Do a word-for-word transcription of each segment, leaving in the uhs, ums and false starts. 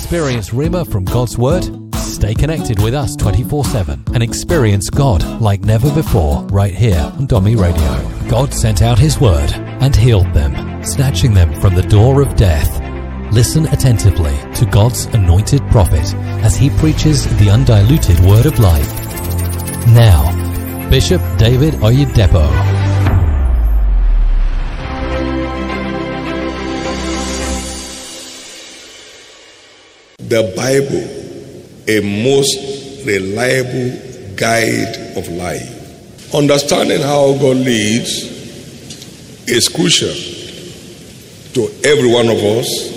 experience Rhema from God's Word? Stay connected with us twenty-four seven and experience God like never before right here on Domi Radio. God sent out His Word and healed them, snatching them from the door of death. Listen attentively to God's anointed prophet as he preaches the undiluted Word of life. Now, Bishop David Oyedepo. The Bible, a most reliable guide of life. Understanding how God leads is crucial to every one of us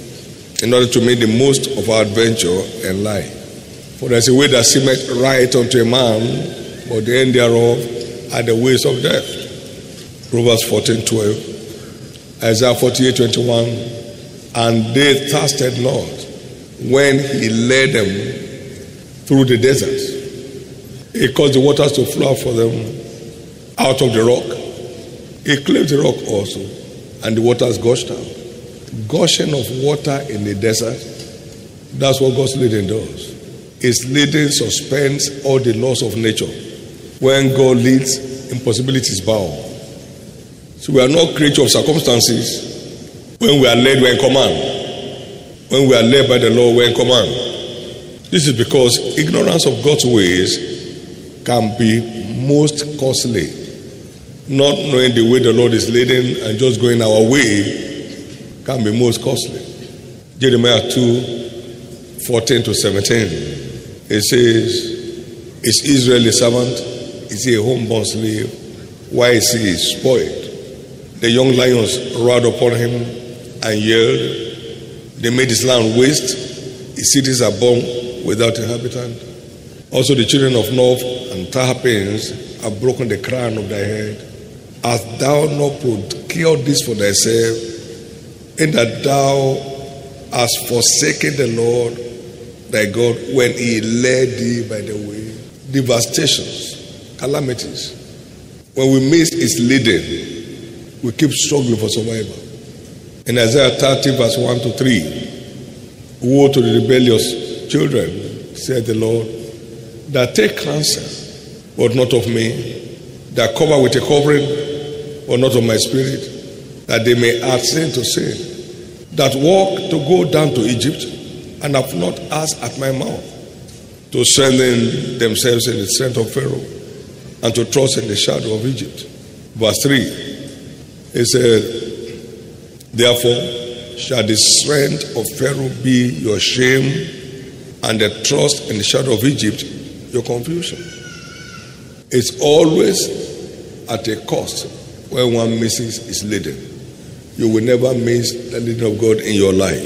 in order to make the most of our adventure in life. For there's a way that seemeth right unto a man, but the end thereof are the ways of death. Proverbs fourteen twelve, Isaiah forty-eight twenty-one, and they thirsted not when he led them through the desert. He caused the waters to flow for them out of the rock. He cleft the rock also, and the waters gushed out. Gushing of water in the desert, that's what God's leading does. His leading suspends all the laws of nature. When God leads, impossibilities bow. So we are not creatures of circumstances. When we are led, we are in command. When we are led by the Lord, we are in command. This is because ignorance of God's ways can be most costly. Not knowing the way the Lord is leading and just going our way can be most costly. Jeremiah two fourteen to seventeen. It says, is Israel a servant? Is he a homeborn slave? Why is he spoiled? The young lions roared upon him and yelled. They made his land waste. His cities are born without inhabitant. Also the children of North and Tahapins have broken the crown of thy head. Hast thou not procured this for thyself, in that thou hast forsaken the Lord thy God when he led thee by the way? Devastations, calamities. When we miss his leading, we keep struggling for survival. In Isaiah thirty verse one to three, woe to the rebellious children, said the Lord, that take counsel, but not of me, that cover with a covering, but not of my spirit, that they may add sin to sin, that walk to go down to Egypt, and have not asked at my mouth, to strengthen themselves in the strength of Pharaoh, and to trust in the shadow of Egypt. Verse three, he said, therefore shall the strength of Pharaoh be your shame, and the trust in the shadow of Egypt your confusion. It's always at a cost when one misses his leading. You will never miss the leading of God in your life.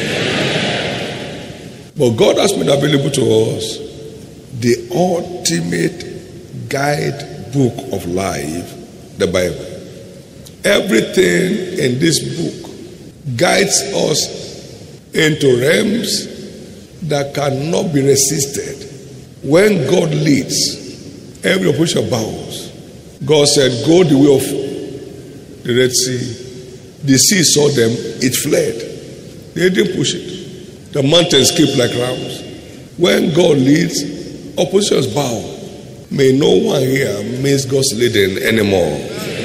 But God has made available to us the ultimate guidebook of life, the Bible. Everything in this book guides us into realms that cannot be resisted. When God leads, every opposition bows. God said, go the way of the Red Sea. The sea saw them, it fled. They didn't push it. The mountains keep like rams. When God leads, oppositions bow. May no one here miss God's leading anymore.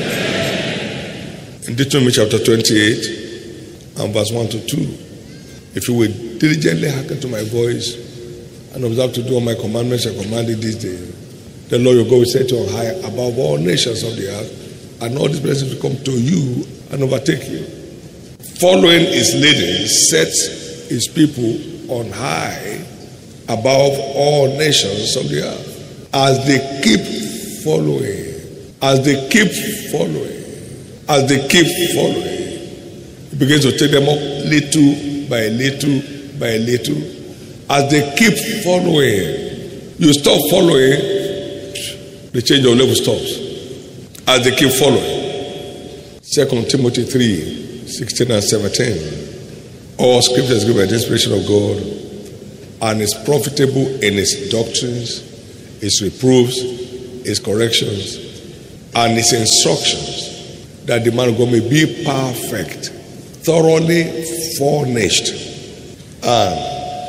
In Deuteronomy chapter twenty-eight, and verse one to two. If you will diligently hearken to my voice and observe to do all my commandments and commanded this day, the Lord your God will set you on high above all nations of the earth, and all these blessings will come to you and overtake you. Following his leading sets his people on high above all nations of the earth. As they keep following, as they keep following, as they keep following, it begins to take them up little by little by little. As they keep following, you stop following, the change of level stops. As they keep following. Second Timothy three, sixteen and seventeen. All scripture is given by the inspiration of God and is profitable in its doctrines, its reproofs, its corrections, and its instructions, that the man of God may be perfect, thoroughly furnished, and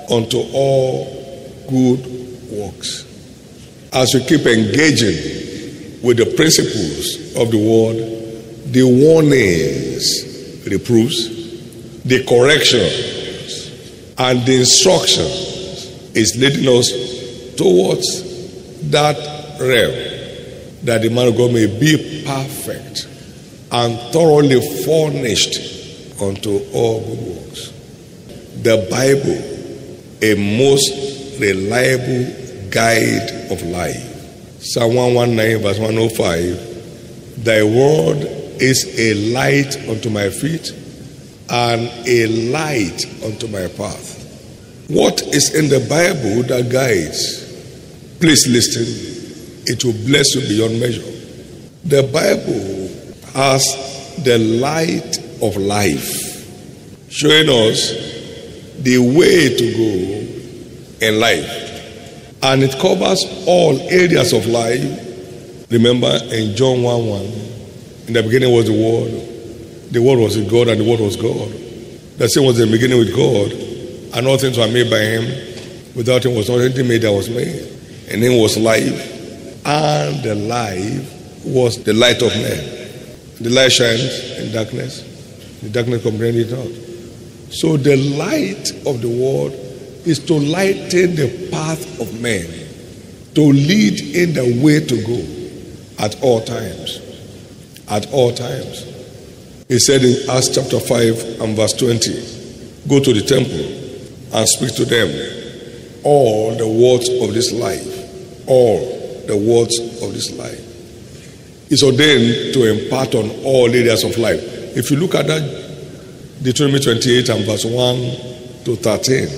unto all good works. As we keep engaging with the principles of the word, the warnings, reproofs, the corrections, and the instructions is leading us towards that realm, that the man of God may be perfect and thoroughly furnished unto all good works. The Bible, a most reliable guide of life. Psalm one nineteen verse one oh five, thy word is a light unto my feet and a light unto my path. What is in the Bible that guides? Please listen. It will bless you beyond measure. The Bible has the light of life, showing us the way to go in life. And it covers all areas of life. Remember in John one one, in the beginning was the Word. The Word was with God, and the Word was God. The same was in the beginning with God, and all things were made by Him. Without Him was not anything made that was made. In Him was life, and the life was the light of men. The light shines in darkness. The darkness comprehended it not. So the light of the Word is to lighten the path of men, to lead in the way to go at all times. At all times. He said in Acts chapter five and verse twenty, go to the temple and speak to them all the words of this life. All the words of this life. It's ordained to impart on all areas of life. If you look at that, Deuteronomy twenty-eight and verse one to thirteen,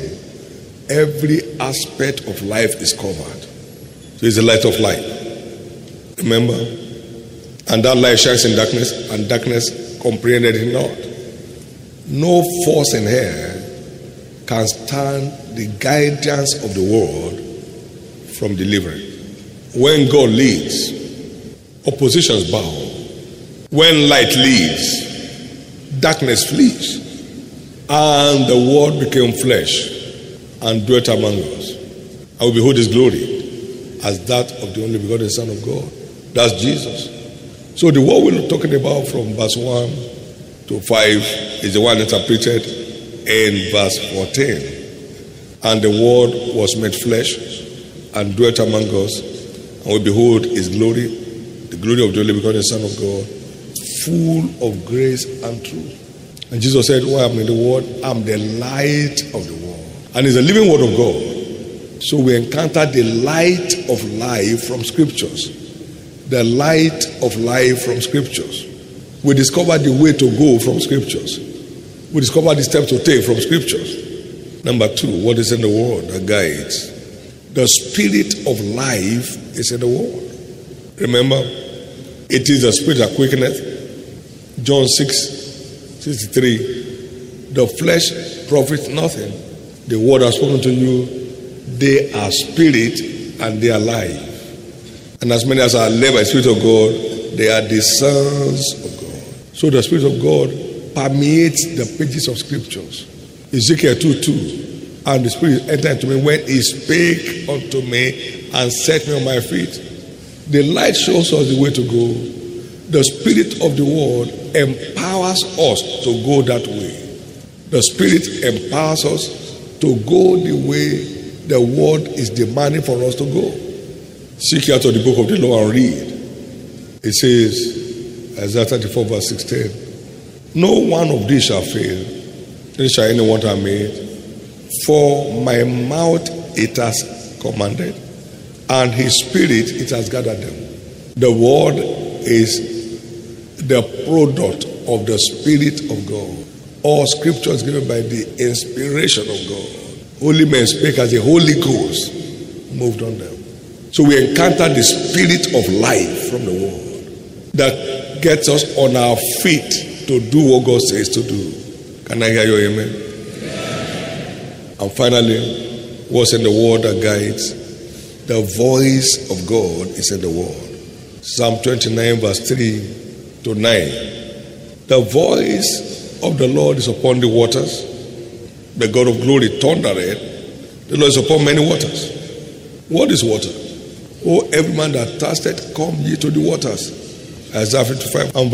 every aspect of life is covered. So it's the light of life. Remember? And that light shines in darkness, and darkness comprehended it not. No force in hell can stand the guidance of the world from delivering. When God leads, oppositions bow. When light leads, darkness flees. And the word became flesh and dwelt among us. And we behold his glory as that of the only begotten Son of God. That's Jesus. So the word we're talking about from verse one to five is the one interpreted in verse fourteen. And the word was made flesh and dwelt among us, and we behold his glory, the glory of the only begotten Son of God, full of grace and truth. And Jesus said, well, I'm in the world, I'm the light of the world. And it's a living word of God. So we encounter the light of life from scriptures. The light of life from scriptures. We discover the way to go from scriptures. We discover the steps to take from scriptures. Number two, what is in the word that guides? The spirit of life is in the word. Remember, it is the spirit that quickeneth. John six sixty-three. The flesh profits nothing. The word has spoken to you. They are spirit and they are life. And as many as are led by the Spirit of God, they are the sons of God. So the Spirit of God permeates the pages of scriptures. Ezekiel two two. And the Spirit entered into me when he spake unto me and set me on my feet. The light shows us the way to go. The Spirit of the Word empowers us to go that way. The Spirit empowers us to go the way the Word is demanding for us to go. Seek out of the book of the law and read. It says, Isaiah thirty-four verse sixteen, no one of these shall fail, then shall any want are made. For my mouth it has commanded, and his spirit it has gathered them. The word is the product of the Spirit of God. All scripture is given by the inspiration of God. Holy men spake as the Holy Ghost moved on them. So we encounter the spirit of life from the word that gets us on our feet to do what God says to do. Can I hear your amen? Amen. And finally, what's in the word that guides? The voice of God is in the word. Psalm twenty-nine verse three to nine. The voice of the Lord is upon the waters. The God of glory thundereth. The Lord is upon many waters. What is water? Oh, every man that thirsted, come ye to the waters. Isaiah fifty-five and